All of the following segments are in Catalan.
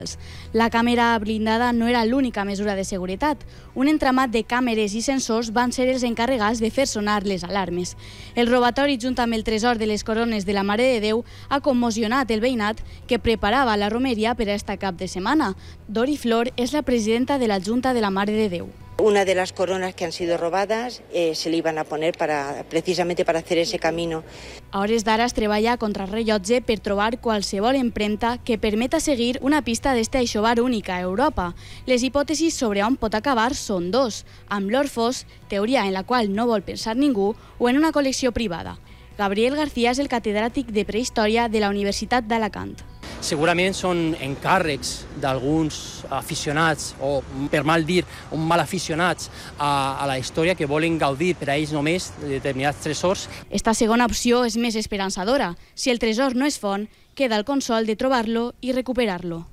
La càmera blindada no era l'única mesura de seguretat. Un entramat de càmeres i sensors van ser els encarregats de fer sonar les alarmes. El robatori, junt amb el tresor de les corones de la Mare de Déu, ha commocionat el veïnat que preparava la romeria per a esta cap de setmana. Dori Flor és la presidenta de la Junta de la Mare de Déu. Una de las coronas que han sido robadas se le iban a poner precisamente para hacer ese camino. A hores d'ara es treballa contra el rellotge per trobar qualsevol empremta que permeta seguir una pista d'este aixovar única a Europa. Les hipòtesis sobre on pot acabar són dos, amb l'or fos, teoria en la qual no vol pensar ningú, o en una col·lecció privada. Gabriel García és el catedràtic de Prehistòria de la Universitat d'Alacant. Segurament són encàrrecs d'alguns aficionats, o per mal dir, mal aficionats a la història que volen gaudir per a ells només de determinats tresors. Esta segona opció és més esperançadora. Si el tresor no és font, queda el consol de trobar-lo i recuperar-lo.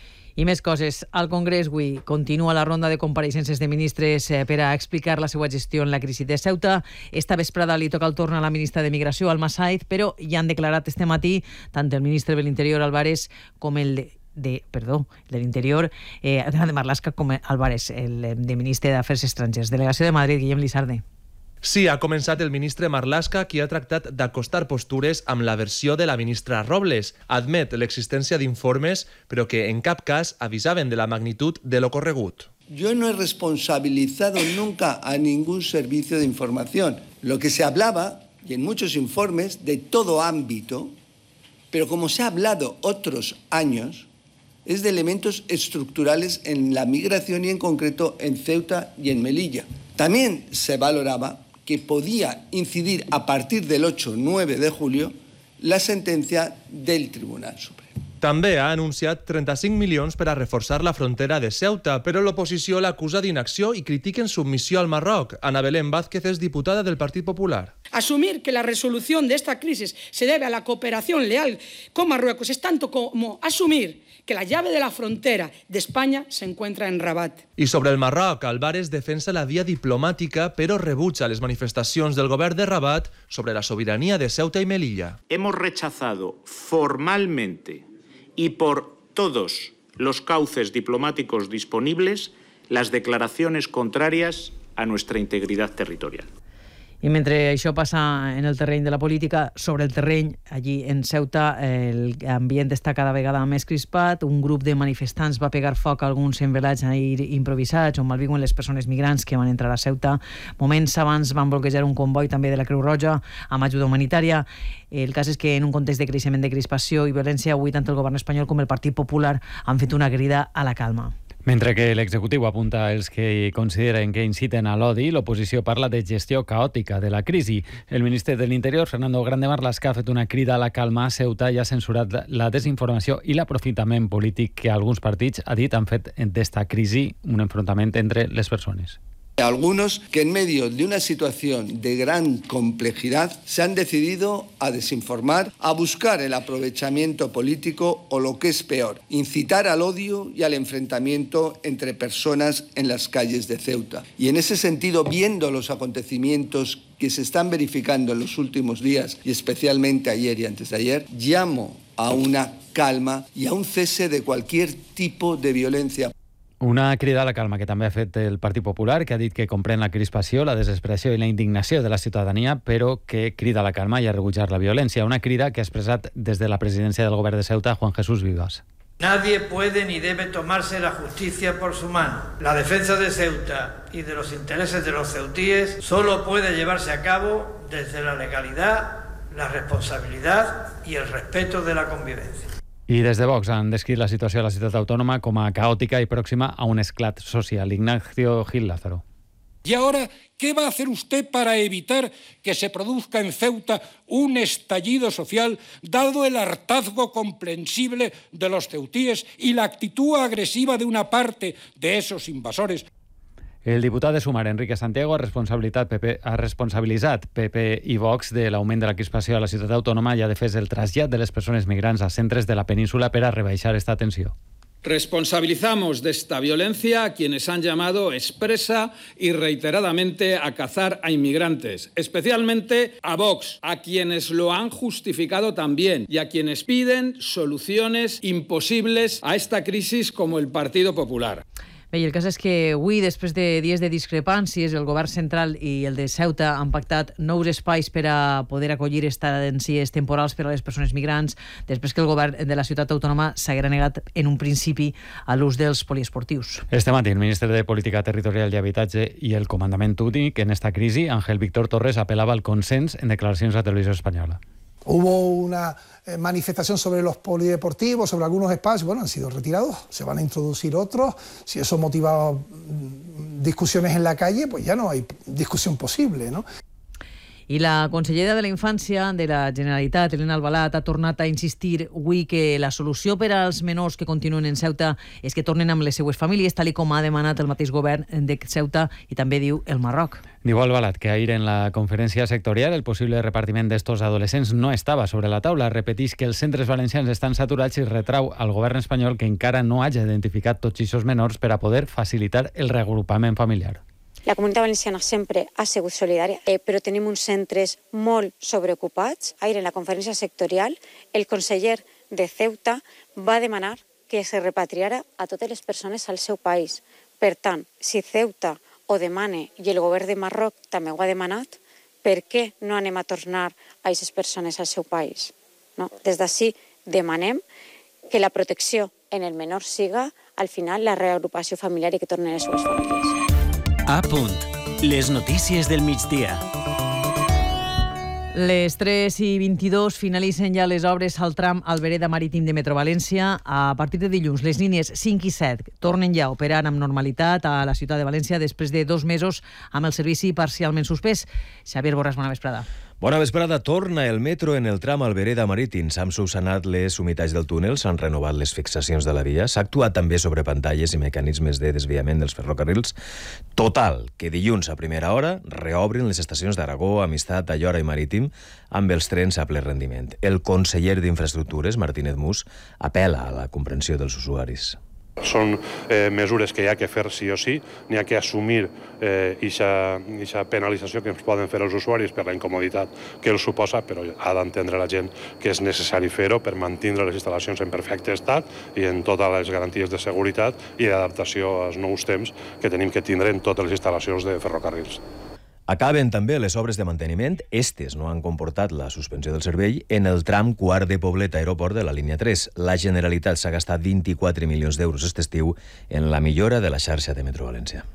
I més coses. Al Congrés avui continua la ronda de compareixences de ministres per a explicar la seva gestió en la crisi de Ceuta. Esta vesprada li toca el torn a la ministra de Migració, Alma Saez, però ja han declarat este matí tant el ministre de l'Interior, Álvarez, com el de l'Interior, de Marlaska, com Álvarez, el de ministre d'Afers Estrangers. Delegació de Madrid, Guillem Lizarde. Sí, ha començat el ministre Marlaska, qui ha tractat d'acostar postures amb la versió de la ministra Robles. Admet l'existència d'informes, però que en cap cas avisaven de la magnitud de lo corregut. Yo no he responsabilizado nunca a ningún servicio de información. Lo que se hablaba, y en muchos informes, de todo ámbito, pero como se ha hablado otros años, es de elementos estructurales en la migración y en concreto en Ceuta y en Melilla. También se valoraba que podía incidir a partir del 8-9 de julio la sentencia del Tribunal Supremo. També ha anunciat 35 milions per a reforçar la frontera de Ceuta, però l'oposició l'acusa d'inacció i critiquen submissió al Marroc. Ana Belén Vázquez es diputada del Partit Popular. Asumir que la resolución de esta crisis se debe a la cooperación leal con Marruecos es tanto como asumir que la llave de la frontera de España se encuentra en Rabat. I sobre el Marroc, Álvarez defensa la via diplomàtica, però rebutja les manifestacions del govern de Rabat sobre la soberanía de Ceuta y Melilla. Hemos rechazado formalmente y por todos los cauces diplomáticos disponibles las declaraciones contrarias a nuestra integridad territorial. I mentre això passa en el terreny de la política, sobre el terreny, allí en Ceuta, l'ambient està cada vegada més crispat. Un grup de manifestants va pegar foc a alguns envelats ahir improvisats on malviuen les persones migrants que van entrar a Ceuta. Moments abans van bloquejar un comboi també de la Creu Roja amb ajuda humanitària. El cas és que en un context de creixement de crispació i violència, avui tant el govern espanyol com el Partit Popular han fet una crida a la calma. Mentre que l'executiu apunta els que consideren que inciten a l'odi, l'oposició parla de gestió caòtica de la crisi. El ministre de l'Interior, Fernando Grande Marlaska, ha fet una crida a la calma a Ceuta i ha censurat la desinformació i l'aprofitament polític que alguns partits, ha dit, han fet d'esta crisi un enfrontament entre les persones. Algunos que en medio de una situación de gran complejidad se han decidido a desinformar, a buscar el aprovechamiento político o lo que es peor, incitar al odio y al enfrentamiento entre personas en las calles de Ceuta. Y en ese sentido, viendo los acontecimientos que se están verificando en los últimos días y especialmente ayer y antes de ayer, llamo a una calma y a un cese de cualquier tipo de violencia. Una crida a la calma que també ha fet el Partit Popular, que ha dit que comprèn la crispació, la desesperació i la indignació de la ciutadania, però que crida a la calma i a rebutjar la violència. Una crida que ha expressat des de la presidència del govern de Ceuta, Juan Jesús Vivas. Nadie puede ni debe tomarse la justicia por su mano. La defensa de Ceuta y de los intereses de los ceutíes solo puede llevarse a cabo desde la legalidad, la responsabilidad y el respeto de la convivencia. I des de Vox han descrit la situació de la ciutat autònoma com a caòtica i pròxima a un esclat social. Ignacio Gil Lázaro. Y ahora, ¿qué va a hacer usted para evitar que se produzca en Ceuta un estallido social, dado el hartazgo comprensible de los ceutíes y la actitud agresiva de una parte de esos invasores? El diputat de Sumar, Enrique Santiago, ha responsabilitzat PP i Vox de l'augment de la crispació a la ciutat autònoma i ha defès el trasllat de les persones migrants a centres de la península per a rebaixar esta tensió. Responsabilizamos de esta violencia a quienes han llamado expresa y reiteradamente a cazar a inmigrantes, especialmente a Vox, a quienes lo han justificado también y a quienes piden soluciones imposibles a esta crisis como el Partido Popular. Bé, i el cas és que avui, després de dies de discrepàncies, el govern central i el de Ceuta han pactat nous espais per a poder acollir estadícies temporals per a les persones migrants, després que el govern de la ciutat autònoma s'haguera negat en un principi a l'ús dels poliesportius. Este matí, el ministre de Política Territorial i Habitatge i el comandament únic en esta crisi, Ángel Víctor Torres, apel·lava al consens en declaracions a Televisió Espanyola. Hubo una manifestación sobre los polideportivos, sobre algunos espacios, bueno, han sido retirados, se van a introducir otros. Si eso motiva discusiones en la calle, pues ya no hay discusión posible, ¿no? I la consellera de la Infància de la Generalitat, Elena Albalat, ha tornat a insistir avui que la solució per als menors que continuen en Ceuta és que tornen amb les seues famílies, tal com ha demanat el mateix govern de Ceuta i també diu el Marroc. Diu Albalat que ahir en la conferència sectorial el possible repartiment d'estos adolescents no estava sobre la taula. Repeteix que els centres valencians estan saturats i retrau al govern espanyol que encara no hagi identificat tots aquests menors per a poder facilitar el reagrupament familiar. La Comunitat Valenciana sempre ha sigut solidària, però tenim uns centres molt sobreocupats. Ahir, en la conferència sectorial, el conseller de Ceuta va demanar que se repatriara a totes les persones al seu país. Per tant, si Ceuta ho demana i el govern de Marroc també ho ha demanat, per què no anem a tornar a aquestes persones al seu país? No? Des d'ací demanem que la protecció en el menor siga, al final, la reagrupació familiar i que tornen les seves famílies. A punt. Les notícies del migdia. Les 3:22 finalitzen ja les obres al tram Albereda Marítim de Metro València. A partir de dilluns, les línies 5 i 7 tornen ja a operar amb normalitat a la ciutat de València després de 2 mesos amb el servici parcialment suspès. Xavier Borràs, bona vesprada. Bona vesprada. Torna el metro en el tram Albereda Marítim. S'han subsanat les humitats del túnel, s'han renovat les fixacions de la via, s'ha actuat també sobre pantalles i mecanismes de desviament dels ferrocarrils. Total, que dilluns a primera hora reobrin les estacions d'Aragó, Amistat, Allora i Marítim amb els trens a ple rendiment. El conseller d'Infraestructures, Martínez Mus, apel·la a la comprensió dels usuaris. Són mesures que hi ha que fer sí o sí, n'hi ha que assumir aquesta penalització que ens poden fer els usuaris per la incomoditat que els suposa, però ha d'entendre la gent que és necessari fer-ho per mantenir les instal·lacions en perfecte estat i en totes les garanties de seguretat i d'adaptació als nous temps que tenim que tindre en totes les instal·lacions de ferrocarrils. Acaben també les obres de manteniment. Estes no han comportat la suspensió del servei en el tram Quart de Poblet Aeroport de la línia 3. La Generalitat s'ha gastat 24 milions d'euros aquest estiu en la millora de la xarxa de Metro València.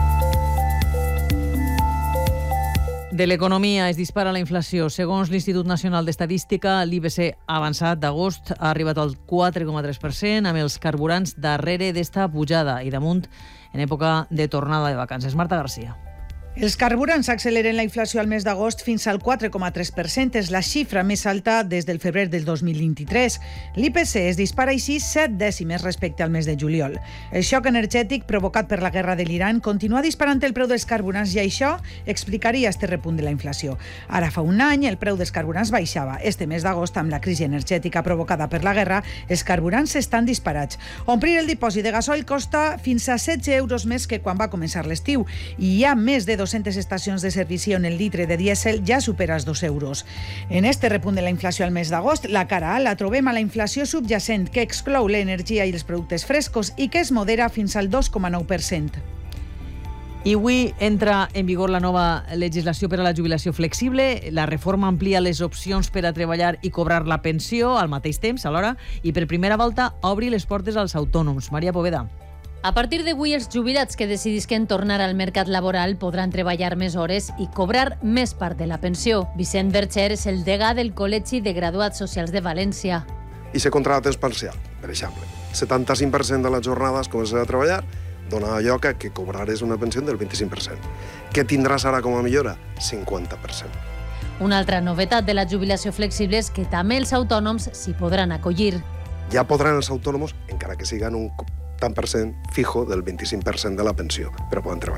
De l'economia es dispara la inflació. Segons l'Institut Nacional d'Estadística, l'IPC avançat d'agost ha arribat al 4,3%, amb els carburants darrere d'esta pujada i damunt en època de tornada de vacances. Marta Garcia. Els carburants acceleren la inflació al mes d'agost fins al 4,3%. És la xifra més alta des del febrer del 2023. L'IPC es dispara així 7 dècimes respecte al mes de juliol. El xoc energètic provocat per la guerra de l'Iran continua disparant el preu dels carburants i això explicaria este repunt de la inflació. Ara fa un any el preu dels carburants baixava. Este mes d'agost, amb la crisi energètica provocada per la guerra, els carburants estan disparats. Omplir el dipòsit de gasoil costa fins a 16 euros més que quan va començar l'estiu i hi ha més de 200 estacions de servici on el litre de dièsel ja supera els 2 euros. En este repunt de la inflació al mes d'agost, la cara A la trobem a la inflació subjacent, que exclou l'energia i els productes frescos i que es modera fins al 2,9%. I avui entra en vigor la nova legislació per a la jubilació flexible. La reforma amplia les opcions per a treballar i cobrar la pensió al mateix temps, alhora, i per primera volta obri les portes als autònoms. Maria Poveda. A partir d'avui, els jubilats que decidisquen tornar al mercat laboral podran treballar més hores i cobrar més part de la pensió. Vicent Bercher és el degà del Col·legi de Graduats Socials de València. I se contracta a temps parcial, per exemple. 75% de les jornades comences a treballar, dona lloc a que cobraràs una pensió del 25%. Què tindràs ara com a millora? 50%. Una altra novetat de la jubilació flexible és que també els autònoms s'hi podran acollir. Ja podran els autònoms, encara que siguin un tant per cent fijo del 25% de la pensió, però poden treballar.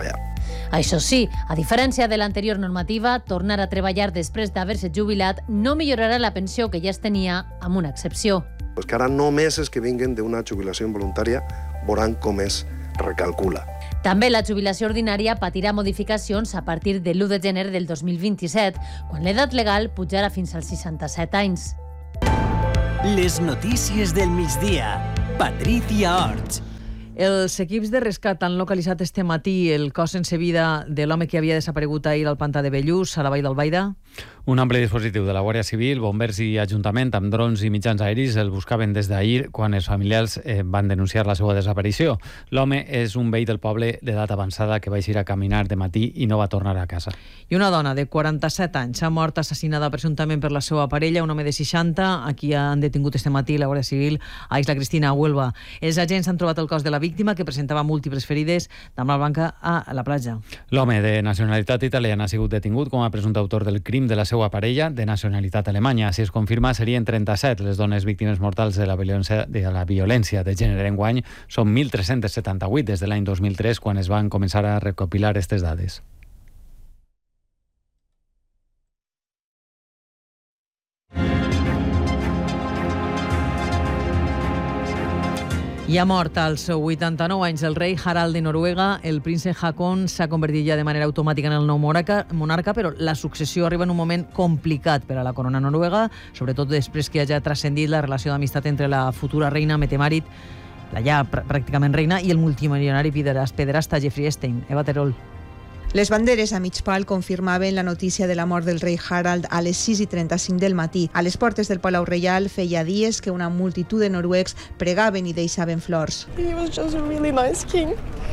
Això sí, a diferència de l'anterior normativa, tornar a treballar després d'haver-se jubilat no millorarà la pensió que ja es tenia, amb una excepció. Pues que ara només els que vinguen d'una jubilació involuntària veuran com es recalcula. També la jubilació ordinària patirà modificacions a partir de l'1 de gener del 2027, quan l'edat legal pujarà fins als 67 anys. Les notícies del migdia. Patricia Orts. Els equips de rescat han localitzat este matí el cos sense vida de l'home que havia desaparegut ahir al pantà de Bellús, a la vall d'Albaida. Un ampli dispositiu de la Guàrdia Civil, bombers i Ajuntament amb drons i mitjans aeris el buscaven des d'ahir quan els familiars van denunciar la seva desaparició. L'home és un veí del poble d'edat avançada que va eixir a caminar de matí i no va tornar a casa. I una dona de 47 anys ha mort assassinada presumptament per la seva parella, un home de 60, a qui han detingut este matí la Guàrdia Civil a Isla Cristina, a Huelva. Els agents han trobat el cos de la víctima, que presentava múltiples ferides, damunt la banca a la platja. L'home de nacionalitat italiana ha sigut detingut com a presumpte autor del crim de la seva parella de nacionalitat alemanya. Si es confirma, serien 37 les dones víctimes mortals de la violència de gènere enguany. Són 1.378 des de l'any 2003, quan es van començar a recopilar aquestes dades. I ha mort als 89 anys el rei Harald de Noruega. El príncep Haakon s'ha convertit ja de manera automàtica en el nou monarca, però la successió arriba en un moment complicat per a la corona noruega, sobretot després que hagi transcendit la relació d'amistat entre la futura reina Mette-Marit, la ja pràcticament reina, i el multimilionari pederasta Jeffrey Epstein. Eva Terol. Les banderes a mig pal confirmaven la notícia de la mort del rei Harald a les 6:35 del matí. A les portes del Palau Reial feia dies que una multitud de noruecs pregaven i deixaven flors. He was just a really nice king.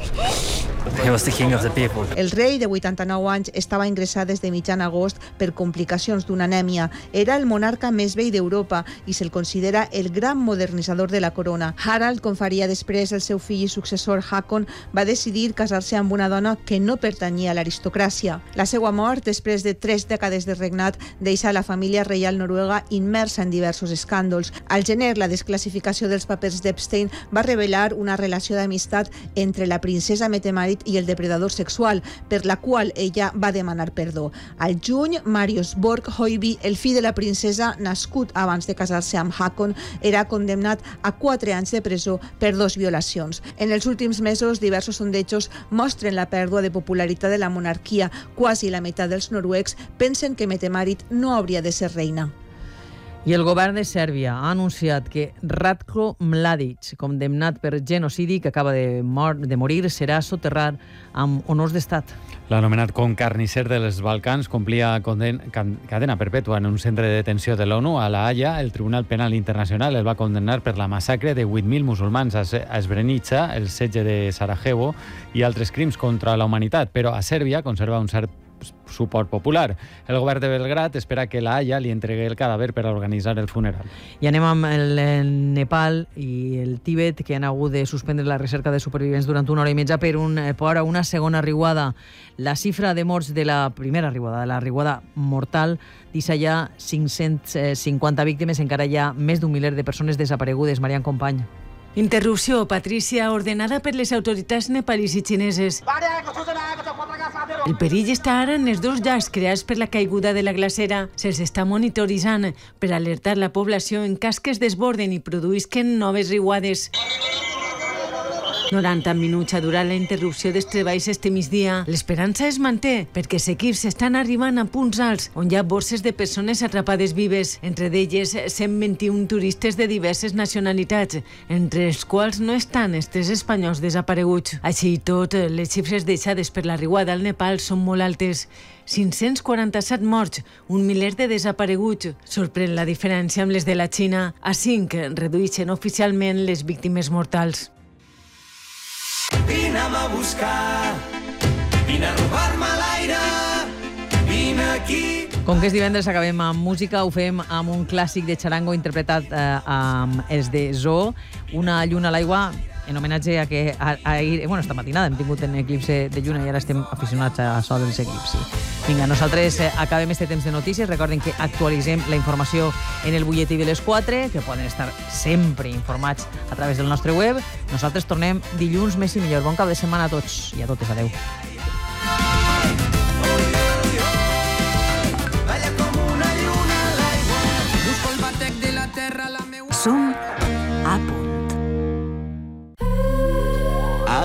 He was the king of the people. El rei, de 89 anys, estava ingressat des de mitjan agost per complicacions d'una anèmia. Era el monarca més vell d'Europa i se'l considera el gran modernitzador de la corona. Harald, com faria després el seu fill i successor Haakon, va decidir casar-se amb una dona que no pertanyia a l'aristocràcia. La seva mort, després de 3 dècades de regnat, deixa la família reial noruega immersa en diversos escàndols. Al gener, la desclassificació dels papers d'Epstein va revelar una relació d'amistat entre la princesa Mette-Marit i el depredador sexual, per la qual ella va demanar perdó. Al juny, Marius Borg Høiby, el fill de la princesa, nascut abans de casar-se amb Haakon, era condemnat a 4 anys de presó per 2 violacions. En els últims mesos, diversos sondejos mostren la pèrdua de popularitat de la monarquia. Quasi la meitat dels noruecs pensen que Mette-Marit no hauria de ser reina. I el govern de Sèrbia ha anunciat que Ratko Mladic, condemnat per genocidi que acaba de morir, serà soterrat amb honors d'estat. L'anomenat concarnisser dels Balcans complia cadena perpètua en un centre de detenció de l'ONU a La Haia. El Tribunal Penal Internacional el va condemnar per la massacre de 8.000 musulmans a Srebrenica, el setge de Sarajevo i altres crims contra la humanitat, però a Sèrbia conserva un cert suport popular. El govern de Belgrat espera que La Haia li entregui el cadàver per a organitzar el funeral. I anem amb el Nepal i el Tíbet, que han hagut de suspendre la recerca de supervivents durant 1 hora i mitja per a una segona riuada. La xifra de morts de la primera riuada, de la riuada mortal, deixa ja 550 víctimes, encara hi ha més d'un miler de persones desaparegudes. Marian Company. Interrupció, Patrícia, ordenada per les autoritats nepalis i xineses. El perill està ara en els 2 llacs creats per la caiguda de la glacera. Se'ls està monitoritzant per alertar la població en cas que es desborden i produïsquen noves riuades. 90 minuts ha durat la interrupció dels treballs este migdia. L'esperança es manté perquè els equips estan arribant a punts alts on hi ha bosses de persones atrapades vives, entre d'elles 121 turistes de diverses nacionalitats, entre els quals no estan els 3 espanyols desapareguts. Així i tot, les xifres deixades per la riuada al Nepal són molt altes. 547 morts, un miler de desapareguts. Sorprèn la diferència amb les de la Xina. A 5 redueixen oficialment les víctimes mortals. Vine'm a buscar, vine a robar-me l'aire, vine aquí. Com que és divendres acabem amb música, ho fem amb un clàssic de charango interpretat amb els de Zoo, Una lluna a l'aigua, en homenatge a que ahir, esta matinada hem tingut un eclipse de lluna i ara estem aficionats a això dels eclipsis. Vinga, nosaltres acabem este temps de notícies. Recorden que actualitzem la informació en el butlletí de les 4, que poden estar sempre informats a través del nostre web. Nosaltres tornem dilluns més i millor. Bon cap de setmana a tots i a totes. Adeu.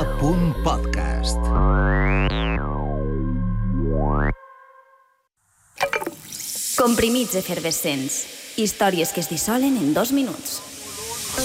rtpa.podcast. Comprimits efervescents. Històries que es dissolen en 2 minuts.